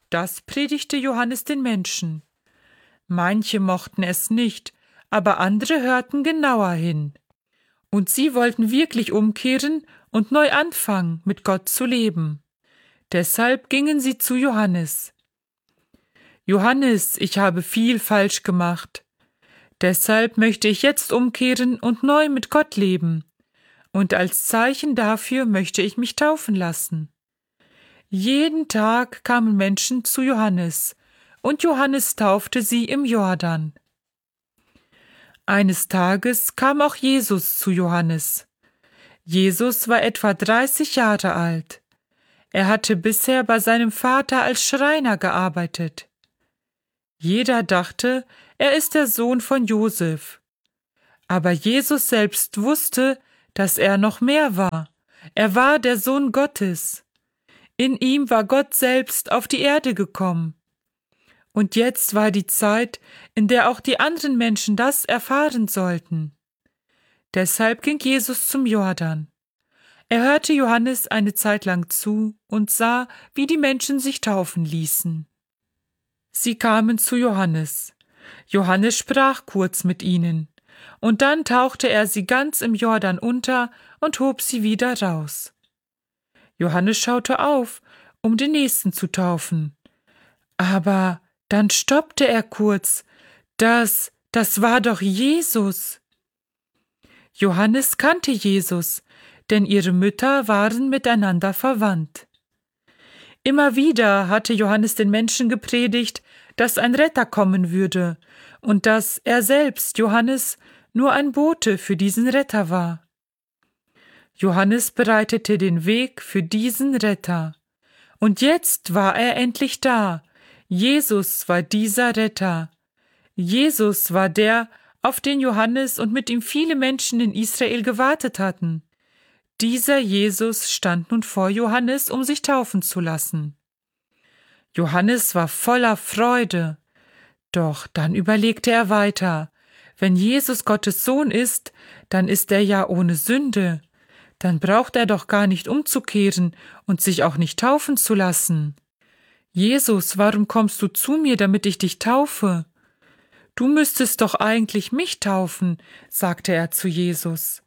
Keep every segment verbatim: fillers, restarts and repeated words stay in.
Das predigte Johannes den Menschen. Manche mochten es nicht, aber andere hörten genauer hin. Und sie wollten wirklich umkehren und neu anfangen, mit Gott zu leben. Deshalb gingen sie zu Johannes. Johannes, ich habe viel falsch gemacht. Deshalb möchte ich jetzt umkehren und neu mit Gott leben. Und als Zeichen dafür möchte ich mich taufen lassen. Jeden Tag kamen Menschen zu Johannes, und Johannes taufte sie im Jordan. Eines Tages kam auch Jesus zu Johannes. Jesus war etwa dreißig Jahre alt. Er hatte bisher bei seinem Vater als Schreiner gearbeitet. Jeder dachte, er ist der Sohn von Josef. Aber Jesus selbst wusste, dass er noch mehr war. Er war der Sohn Gottes. In ihm war Gott selbst auf die Erde gekommen. Und jetzt war die Zeit, in der auch die anderen Menschen das erfahren sollten. Deshalb ging Jesus zum Jordan. Er hörte Johannes eine Zeit lang zu und sah, wie die Menschen sich taufen ließen. Sie kamen zu Johannes. Johannes sprach kurz mit ihnen, und dann tauchte er sie ganz im Jordan unter und hob sie wieder raus. Johannes schaute auf, um den Nächsten zu taufen. Aber dann stoppte er kurz. Das, das war doch Jesus. Johannes kannte Jesus, denn ihre Mütter waren miteinander verwandt. Immer wieder hatte Johannes den Menschen gepredigt, dass ein Retter kommen würde und dass er selbst, Johannes, nur ein Bote für diesen Retter war. Johannes bereitete den Weg für diesen Retter. Und jetzt war er endlich da. Jesus war dieser Retter. Jesus war der, auf den Johannes und mit ihm viele Menschen in Israel gewartet hatten. Dieser Jesus stand nun vor Johannes, um sich taufen zu lassen. Johannes war voller Freude. Doch dann überlegte er weiter. Wenn Jesus Gottes Sohn ist, dann ist er ja ohne Sünde. Dann braucht er doch gar nicht umzukehren und sich auch nicht taufen zu lassen. Jesus, warum kommst du zu mir, damit ich dich taufe? Du müsstest doch eigentlich mich taufen, sagte er zu Jesus.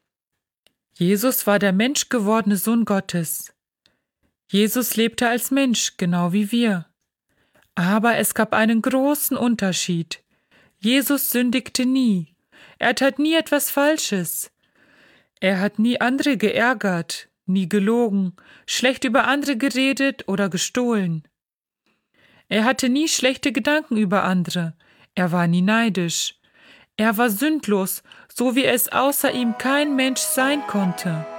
Jesus war der menschgewordene Sohn Gottes. Jesus lebte als Mensch, genau wie wir. Aber es gab einen großen Unterschied. Jesus sündigte nie. Er tat nie etwas Falsches. Er hat nie andere geärgert, nie gelogen, schlecht über andere geredet oder gestohlen. Er hatte nie schlechte Gedanken über andere. Er war nie neidisch. Er war sündlos, so wie es außer ihm kein Mensch sein konnte.